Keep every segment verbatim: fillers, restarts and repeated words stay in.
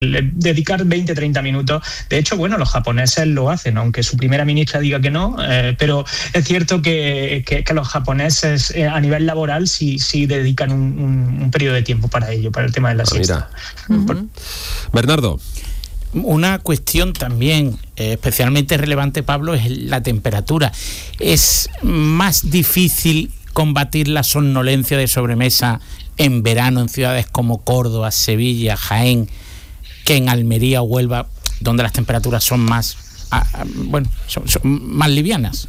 dedicar veinte a treinta minutos. De hecho, bueno, los japoneses lo hacen, aunque su primera ministra diga que no, eh, pero es cierto que, que, que los japoneses eh, a nivel laboral sí, sí dedican un, un, un periodo de tiempo para ello, para el tema de la siesta. Uh-huh. Por... Bernardo. Una cuestión también eh, especialmente relevante, Pablo, es la temperatura. ¿Es más difícil combatir la somnolencia de sobremesa en verano en ciudades como Córdoba, Sevilla, Jaén, que en Almería o Huelva, donde las temperaturas son más, ah, bueno, son, son más livianas?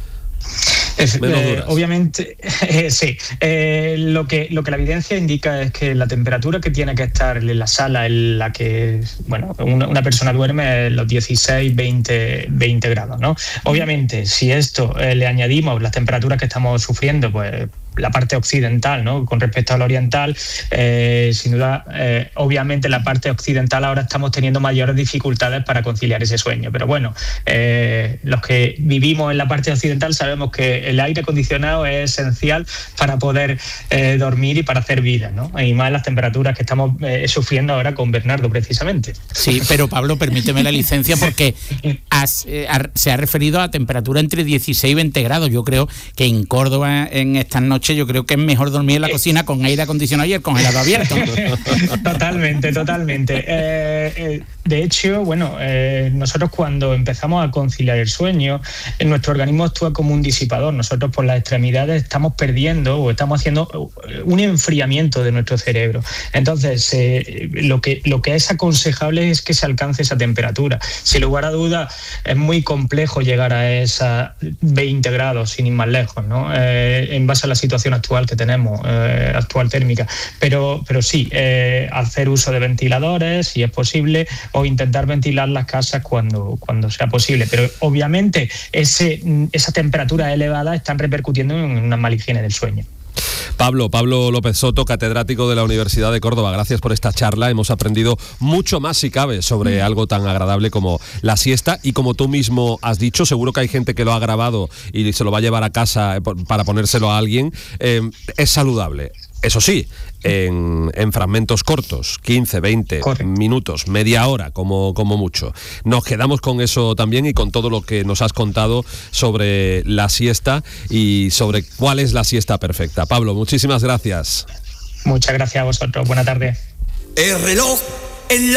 Es, eh, obviamente, eh, sí. Eh, lo que lo que la evidencia indica es que la temperatura que tiene que estar en la sala en la que, bueno, una, una persona duerme es los dieciséis, veinte, veinte grados, ¿no? Obviamente, si esto eh, le añadimos las temperaturas que estamos sufriendo, pues la parte occidental, ¿no? Con respecto a la oriental, eh, sin duda, eh, obviamente la parte occidental ahora estamos teniendo mayores dificultades para conciliar ese sueño. Pero bueno, eh, los que vivimos en la parte occidental sabemos que el aire acondicionado es esencial para poder eh, dormir y para hacer vida, ¿no? Y más las temperaturas que estamos eh, sufriendo ahora con Bernardo, precisamente. Sí, pero Pablo, permíteme la licencia porque has, eh, ha, se ha referido a temperatura entre dieciséis y veinte grados. Yo creo que en Córdoba en estas noches yo creo que es mejor dormir en la cocina con aire acondicionado y el congelador abierto. Totalmente, totalmente. Eh, eh, de hecho, bueno, eh, nosotros cuando empezamos a conciliar el sueño, eh, nuestro organismo actúa como un disipador. Nosotros por las extremidades estamos perdiendo o estamos haciendo un enfriamiento de nuestro cerebro. Entonces, eh, lo que, lo que es aconsejable es que se alcance esa temperatura. Sin lugar a dudas, es muy complejo llegar a esa veinte grados, sin ir más lejos, ¿no? Eh, en base a la situación actual que tenemos, eh, actual térmica, pero, pero sí, eh, hacer uso de ventiladores si es posible o intentar ventilar las casas cuando, cuando sea posible, pero obviamente ese, esa temperatura elevada están repercutiendo en una mala higiene del sueño. Pablo, Pablo López Soto, catedrático de la Universidad de Córdoba, gracias por esta charla. Hemos aprendido mucho más, si cabe, sobre algo tan agradable como la siesta y como tú mismo has dicho, seguro que hay gente que lo ha grabado y se lo va a llevar a casa para ponérselo a alguien. Eh, es saludable. Eso sí, en, en fragmentos cortos, quince, veinte Correcto. Minutos, media hora como, como mucho. Nos quedamos con eso también y con todo lo que nos has contado sobre la siesta y sobre cuál es la siesta perfecta. Pablo, muchísimas gracias. Muchas gracias a vosotros. Buena tarde. El reloj en la